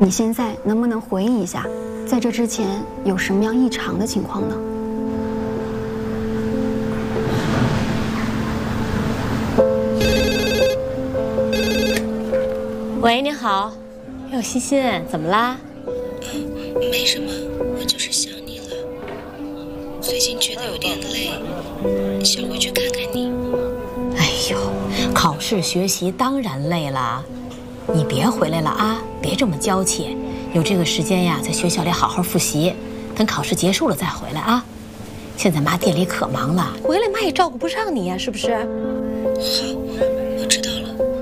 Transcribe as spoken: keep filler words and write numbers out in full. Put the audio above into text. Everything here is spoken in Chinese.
你现在能不能回忆一下，在这之前有什么样异常的情况呢？ 喂，你好。哟，欣欣，怎么啦？ 没什么，我就是想你了。最近觉得有点累，想回去看看你。 哎呦，考试学习当然累了，你别回来了啊，别这么娇气。有这个时间呀，在学校里好好复习，等考试结束了再回来啊。现在妈店里可忙了，回来妈也照顾不上你呀，是不是？ 好。